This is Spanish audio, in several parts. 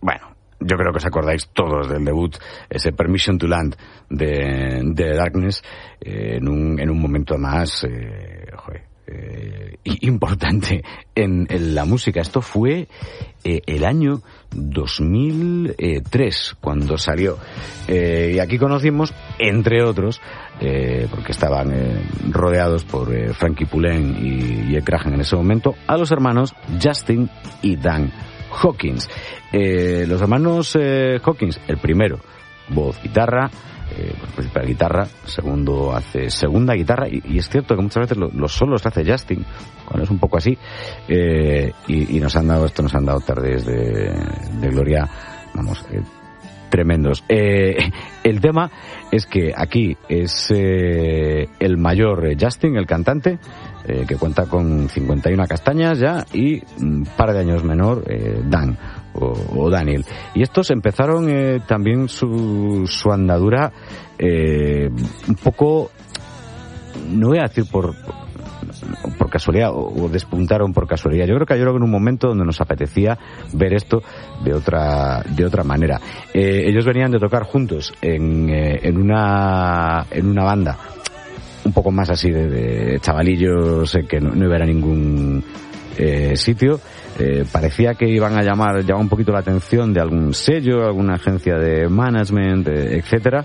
Bueno, yo creo que os acordáis todos del debut, ese Permission to Land de Darkness, en un momento más importante en la música. Esto fue el año 2003 cuando salió, y aquí conocimos, entre otros, porque estaban rodeados por Frankie Poulenc y Ed Cragen en ese momento, a los hermanos Justin y Dan Hawkins. Los hermanos Hawkins, el primero, voz, guitarra, principal guitarra, segundo hace segunda guitarra, y es cierto que muchas veces los solos hace Justin, cuando es un poco así, y nos han dado tardes de gloria, vamos, tremendos. El tema es que aquí es el mayor Justin, el cantante, que cuenta con 51 castañas ya, y un par de años menor Dan o Daniel. Y estos empezaron también su andadura un poco, no voy a decir por casualidad, o despuntaron por casualidad. Yo creo que en un momento donde nos apetecía ver esto de otra manera. Ellos venían de tocar juntos en una banda un poco más así de chavalillos que no iban a ningún sitio. Parecía que iban a llamar un poquito la atención de algún sello, alguna agencia de management, etcétera,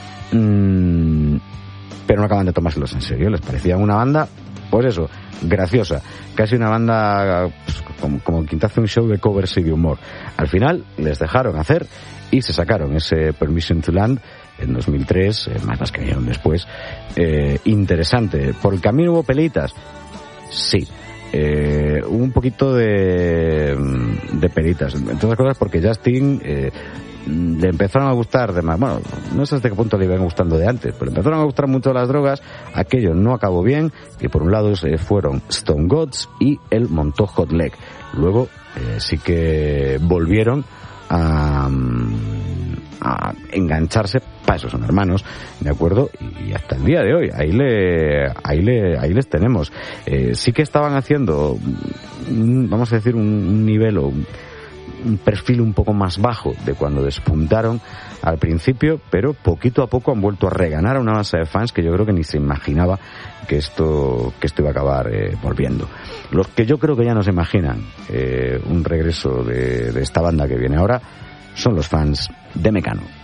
pero no acaban de tomárselos en serio. Les parecía una banda, pues eso, graciosa, casi una banda pues, como quien te hace un show de covers y de humor. Al final les dejaron hacer y se sacaron ese Permission to Land en 2003, más que vinieron después. Interesante. ¿Por el camino hubo peleitas? Sí. Hubo un poquito de pelitas, entre otras cosas porque Justin le empezaron a gustar de más, bueno, no sé hasta qué punto le iban gustando de antes, pero le empezaron a gustar mucho las drogas. Aquello no acabó bien, y por un lado fueron Stone Gods y él montó Hot Leg. Luego sí que volvieron a engancharse. Para eso son hermanos, ¿de acuerdo? Y hasta el día de hoy ahí les tenemos. Sí que estaban haciendo vamos a decir un nivel o un perfil un poco más bajo de cuando despuntaron al principio, pero poquito a poco han vuelto a reganar a una base de fans que yo creo que ni se imaginaba que esto iba a acabar volviendo. Los que yo creo que ya no se imaginan un regreso de esta banda que viene ahora son los fans de Mecano.